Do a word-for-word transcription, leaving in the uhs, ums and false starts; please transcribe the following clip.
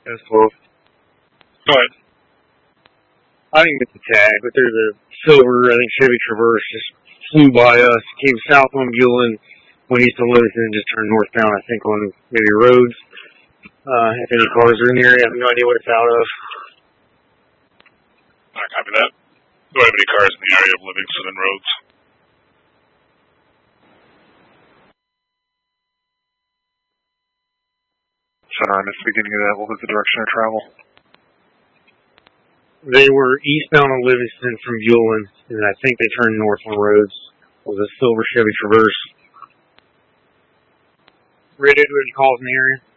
That's close. Go ahead. I didn't get the tag, but there's a silver, I think, Chevy Traverse just flew by us, came south on Buellin, went east on Livingston, and just turned northbound, I think, on maybe roads. Uh, if any cars are in the area, I have no idea what it's out of. I copy that. Do I have any cars in the area of Livingston and Rhodes? Center, I missed the beginning of that. What was the direction of travel? They were eastbound on Livingston from Buellin, and I think they turned north on roads. It was a silver Chevy Traverse. Red Edward calls in the area.